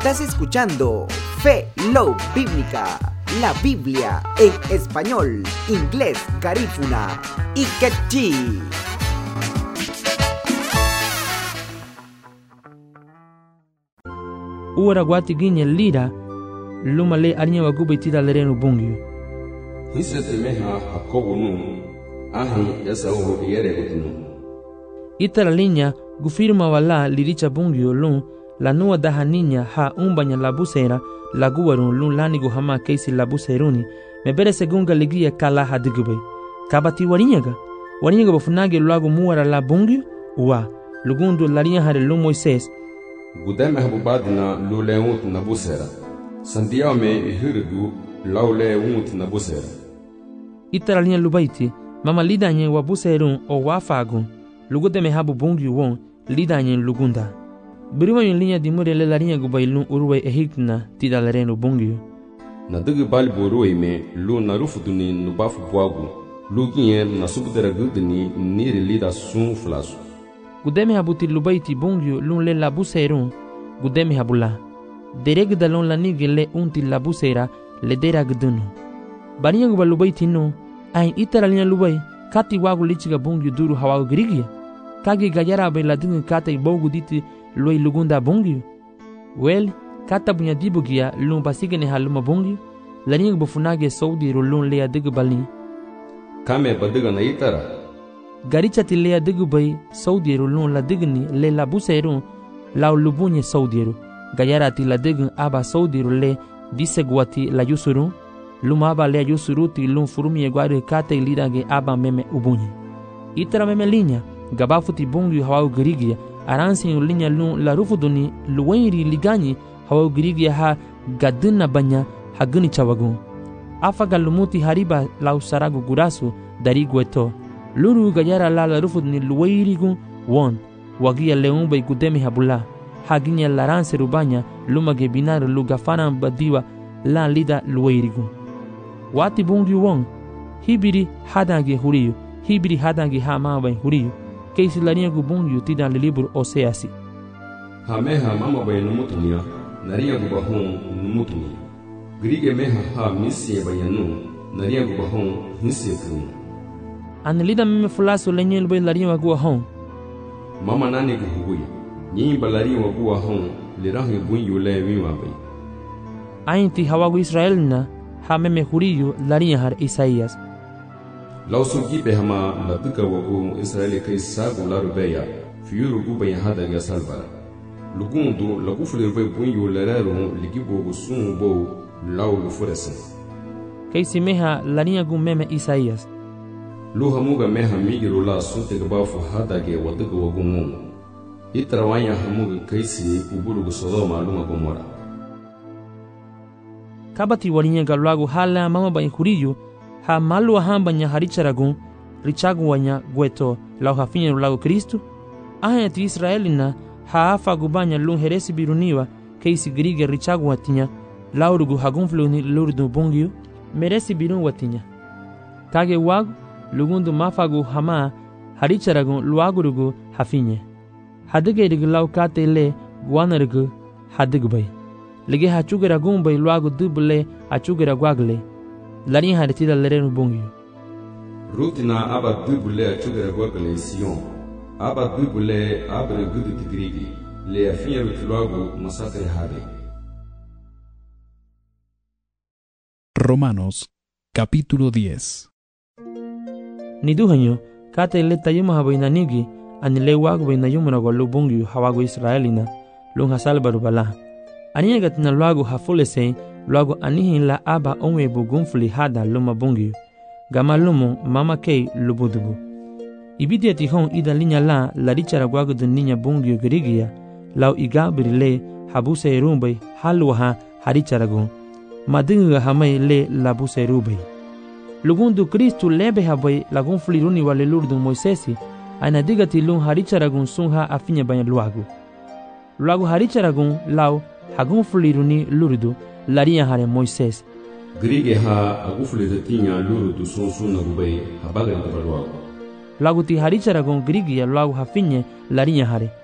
Estás escuchando Fe, Love Bíblica, la Biblia en español, inglés, garífuna y quechí. Ura guati ginya lira luma le arinya waguba itida lerenu bungyu. Hisete meha hakobu nu ahi yasau yere gutinu. Ita la linya gufirma wala liricha bungyu lun la nua daha ninya ha umbanya labusera la guwarun lun lani guhama keisi labuseruni mebere segunga ligia kala hadigube. Kabati warinyaga bafunage luagu muara la bungyu uwa lugundu larinya hare lun Moises. Gudeme habubadina luleunt nabusera. Sandiame ihirgu lauleunt nabusera. Ita la linya lubaiti mama lidanye wabuserun o wafagun lugudeme habu bungyu won lidanye lugunda. Biriwa yung linya dimure le larinya gubailun uruwe ehikna tida lerenu bungyu. Na digi bali boruwe me lu narufuduni nubafu bwagu lu ginye nasubudera gudini niri lida sun flasu. Gudeme habuti lubaiti bungyu lun le labuserun gudeme habula. Dereg dalon la nige le unti labusera le dera gudunu. Barinya guba lubaiti no ayin itara linya lubai kati wagu lichiga bungyu duru hawagu girigia. Kage gayara be la dingi kata ibogu diti loi lugunda bungyu. Well, kata bunya dibugia lun basigene haluma bungyu. Larinya bufunage saudi lun lea digu balin. Kame badiga na itara. Garicha ti lea digu bay saudi lun la digni le la buserun lau lubunye saudi. Gayara ti la digun aba saudi le disegwati la yusurun. Luma aba lea yusuruti lun furumi eguari kate lidage aba meme ubunye. Itara meme linya gabafuti bungyu hawagu girigia. Aransi linya lun la rufuduni luwenri liganyi hawagu girigia ha gadina banya haguni chawagun. Afaga lumuti hariba lau saragu gurasu dari gueto. Luru gayara la rufuduni luwenri gun won. Wagia leumbe gudeme habula. Haginya laranse rubanya lumage binar lugafana badiwa la lida luwenri gun. Wati bungyu won. Hibiri hadange huriyu. Hibiri hadange hamabai huriyu. Keisi larinya gubungyu tida le libro Oseasi. Hameha mama bay numutunia, nariya gubahon numutunia. Grige meha ha misie bayanu, nariya gubahon misie kunu. Anelida meme fulaso lenyel bay larinya waguahon. Mama nani guhuguya, nyimba larinya waguahon, lirahi bunyu le miwa bay. Ainti hawagu Israelina, ha meme huriyu larinya har Isaías. Lausu gibe hama la duka wagu Israeli kai sagu la rubeya fiuru guba ya hada ya salbara lugundu la gufule rube bunyu lerero ligibo gusun bo lau lufuresen kai simeha lania gu meme Isaías lu hamuga meha migiru la sunte gabafu hada ge waduka wagu mu itrawanya hamuga kai si uburu Sodoma lunga Gomora kabati walinya galwagu hala mama ba ikuriyu ha malu hambanya haricharagun richagu wanya gueto lau hafinya lagu Kristu aya ti Israelina ha afa gubanya lun heresi biruniwa keisi grige richagu watinya laurugu hagunfluni lurdu bungyu meresi birun watinya kage wagu lugundu mafagu hama haricharagun luagurugu hafinye hadige rig lau kate le guanarugu hadigbay lege hachugera gumbay luagu dubule hachugera gwagle larinya haritida lerenu bungyu. Rutina aba dubule achugera gwagale Sion. Aba dubule abre gudu tigrigi. Le afinya rutulagu masakre hade. Romanos, capítulo 10. Niduhanyo, kate le tayuma habainanigi, anile wagu bainayumuna walu bungyu hawagu Israelina, lung hasalbaru bala. Aniyagat na luagu hafulese, luagu anihin la aba onwe bugunfuli hada luma bungyu. Gama lumo mama kei lubudubu. Ibidia tihon ida linya la richara guagu dun ninya bungyu girigia, lau igabiri le habuse rumbai halwaha haricharagun. Madinga hamay le labuse rubai. Lugundu Kristu lebe habai lagunfuli runi wale lurdun Moisesi, aina digati lun haricharagun sunha afinya banya luagu. Luagu haricharagun lau hagunfuli runi lurdu larinya hare Moises. Grige ha agufule tinya lurdu sunsu na gubai habaga ndabalwa. Lagu ti haricharagun grige ya lagu hafinye larinya hare.